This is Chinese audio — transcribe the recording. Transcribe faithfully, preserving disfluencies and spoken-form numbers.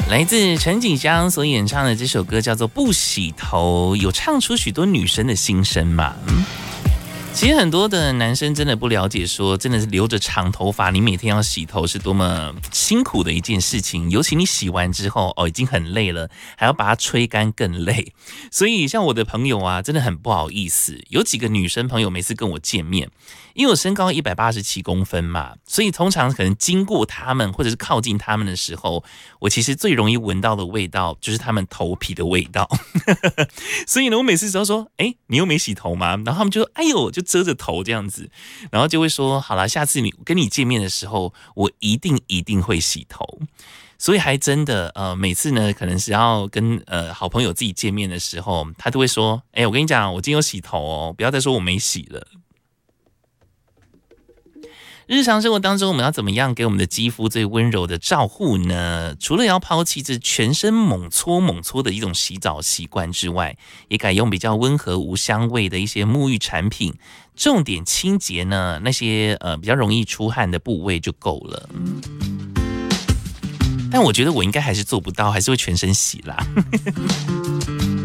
来自陈锦香所演唱的这首歌叫做《不洗头》，有唱出许多女生的心声嘛。其实很多的男生真的不了解说，真的是留着长头发，你每天要洗头是多么辛苦的一件事情。尤其你洗完之后，哦，已经很累了，还要把它吹干更累。所以像我的朋友啊，真的很不好意思。有几个女生朋友每次跟我见面，因为我身高一百八十七公分嘛，所以通常可能经过他们或者是靠近他们的时候，我其实最容易闻到的味道就是他们头皮的味道。所以呢，我每次只要说，哎，你又没洗头吗？然后他们就哎呦，就遮着头这样子，然后就会说，好啦，下次你跟你见面的时候，我一定一定会洗头。所以还真的，呃，每次呢，可能是要跟呃好朋友自己见面的时候，他都会说，哎，我跟你讲，我今天有洗头哦，不要再说我没洗了。日常生活当中，我们要怎么样给我们的肌肤最温柔的照护呢？除了要抛弃这全身猛搓猛搓的一种洗澡习惯之外，也改用比较温和无香味的一些沐浴产品，重点清洁呢那些呃比较容易出汗的部位就够了。但我觉得我应该还是做不到，还是会全身洗啦。